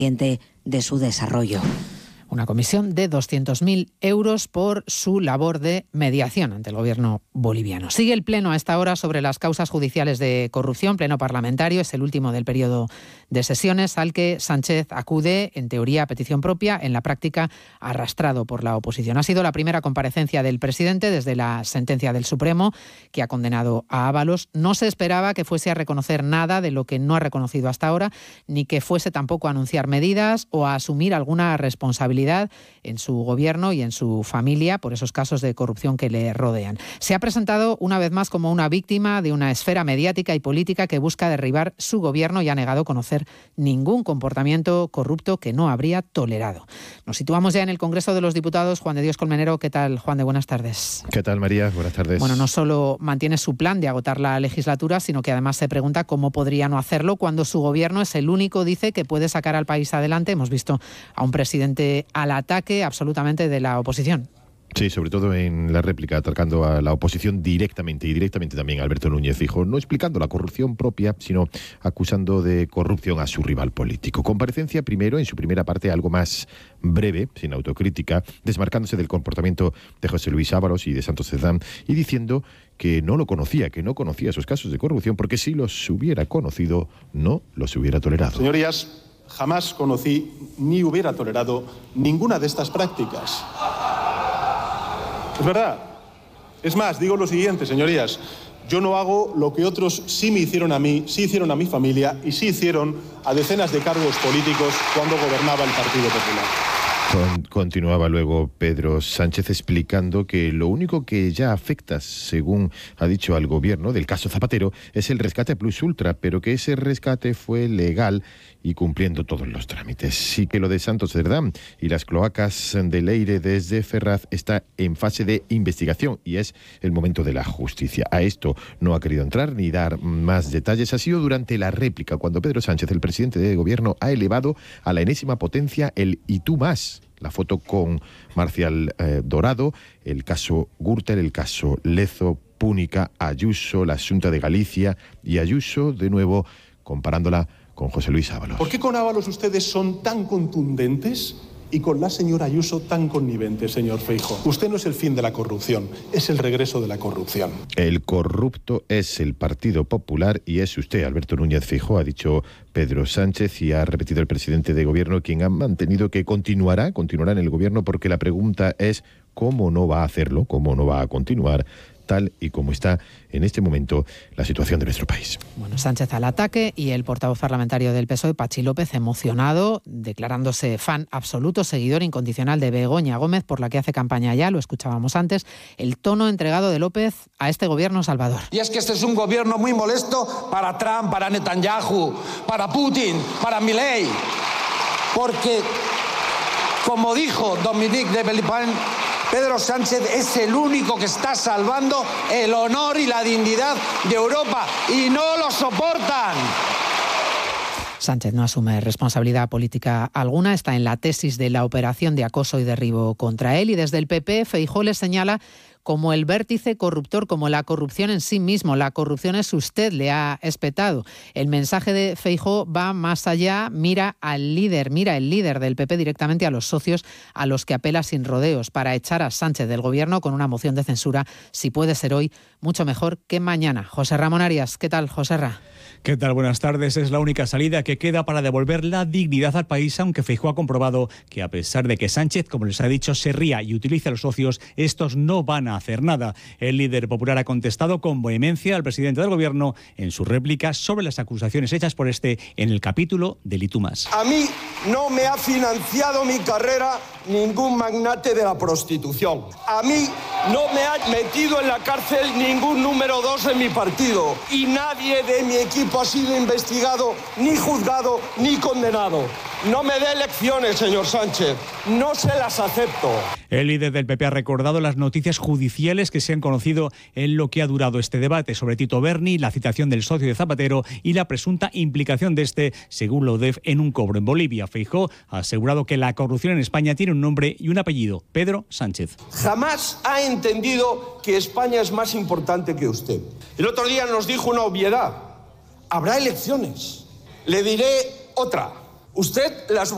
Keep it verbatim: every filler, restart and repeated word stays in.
de su desarrollo. Una comisión de doscientos mil euros por su labor de mediación ante el gobierno boliviano. Sigue el pleno a esta hora sobre las causas judiciales de corrupción, pleno parlamentario, es el último del periodo de sesiones al que Sánchez acude, en teoría a petición propia, en la práctica arrastrado por la oposición. Ha sido la primera comparecencia del presidente desde la sentencia del Supremo que ha condenado a Ábalos. No se esperaba que fuese a reconocer nada de lo que no ha reconocido hasta ahora, ni que fuese tampoco a anunciar medidas o a asumir alguna responsabilidad en su gobierno y en su familia por esos casos de corrupción que le rodean. Se ha presentado una vez más como una víctima de una esfera mediática y política que busca derribar su gobierno y ha negado conocer ningún comportamiento corrupto que no habría tolerado. Nos situamos ya en el Congreso de los Diputados. Juan de Dios Colmenero, ¿qué tal? Juan de, buenas tardes. ¿Qué tal, María? Buenas tardes. Bueno, no solo mantiene su plan de agotar la legislatura, sino que además se pregunta cómo podría no hacerlo cuando su gobierno es el único, dice, que puede sacar al país adelante. Hemos visto a un presidente al ataque absolutamente de la oposición. Sí, sobre todo en la réplica, atacando a la oposición directamente y directamente también a Alberto Núñez Feijóo, no explicando la corrupción propia, sino acusando de corrupción a su rival político. Comparecencia primero, en su primera parte, algo más breve, sin autocrítica, desmarcándose del comportamiento de José Luis Ábalos y de Santos Cerdán y diciendo que no lo conocía, que no conocía esos casos de corrupción, porque si los hubiera conocido, no los hubiera tolerado. Señorías, jamás conocí ni hubiera tolerado ninguna de estas prácticas. Es verdad. Es más, digo lo siguiente, señorías. Yo no hago lo que otros sí me hicieron a mí, sí hicieron a mi familia y sí hicieron a decenas de cargos políticos cuando gobernaba el Partido Popular. Con, continuaba luego Pedro Sánchez explicando que lo único que ya afecta, según ha dicho al gobierno del caso Zapatero, es el rescate plus ultra, pero que ese rescate fue legal y cumpliendo todos los trámites. Sí que lo de Santos Cerdán y las cloacas de Leire desde Ferraz está en fase de investigación y es el momento de la justicia. A esto no ha querido entrar ni dar más detalles. Ha sido durante la réplica cuando Pedro Sánchez, el presidente de gobierno, ha elevado a la enésima potencia el "y tú más". La foto con Marcial eh, Dorado, el caso Gürtel, el caso Lezo, Púnica, Ayuso, la Xunta de Galicia y Ayuso, de nuevo, comparándola con José Luis Ábalos. ¿Por qué con Ábalos ustedes son tan contundentes y con la señora Ayuso tan conniventes, señor Feijóo? Usted no es el fin de la corrupción, es el regreso de la corrupción. El corrupto es el Partido Popular y es usted, Alberto Núñez Feijóo, ha dicho Pedro Sánchez, y ha repetido el presidente de gobierno, quien ha mantenido que continuará, continuará en el gobierno, porque la pregunta es cómo no va a hacerlo, cómo no va a continuar, tal y como está en este momento la situación de nuestro país. Bueno, Sánchez al ataque y el portavoz parlamentario del P S O E, Pachi López, emocionado, declarándose fan absoluto, seguidor incondicional de Begoña Gómez, por la que hace campaña ya, lo escuchábamos antes, el tono entregado de López a este gobierno salvador. Y es que este es un gobierno muy molesto para Trump, para Netanyahu, para Putin, para Milei, porque, como dijo Dominique de Villepin, Pedro Sánchez es el único que está salvando el honor y la dignidad de Europa y no lo soportan. Sánchez no asume responsabilidad política alguna, está en la tesis de la operación de acoso y derribo contra él y desde el P P Feijóo le señala como el vértice corruptor, como la corrupción en sí mismo. La corrupción es usted, le ha espetado. El mensaje de Feijóo va más allá, mira al líder, mira el líder del P P directamente a los socios a los que apela sin rodeos para echar a Sánchez del gobierno con una moción de censura, si puede ser hoy, mucho mejor que mañana. José Ramón Arias, ¿qué tal, José Ra? ¿Qué tal? Buenas tardes. Es la única salida que queda para devolver la dignidad al país, aunque Feijóo ha comprobado que a pesar de que Sánchez, como les ha dicho, se ría y utiliza a los socios, estos no van a hacer nada. El líder popular ha contestado con vehemencia al presidente del gobierno en su réplica sobre las acusaciones hechas por este en el capítulo del "y tú más". A mí no me ha financiado mi carrera ningún magnate de la prostitución. A mí no me ha metido en la cárcel ningún número dos en mi partido. Y nadie de mi equipo ha sido investigado, ni juzgado, ni condenado. No me dé lecciones, señor Sánchez. No se las acepto. El líder del P P ha recordado las noticias judiciales que se han conocido en lo que ha durado este debate sobre Tito Berni, la citación del socio de Zapatero y la presunta implicación de este, según la U D E F, en un cobro en Bolivia. Feijóo ha asegurado que la corrupción en España tiene un nombre y un apellido: Pedro Sánchez. Jamás ha entendido que España es más importante que usted. El otro día nos dijo una obviedad. Habrá elecciones. Le diré otra. Usted las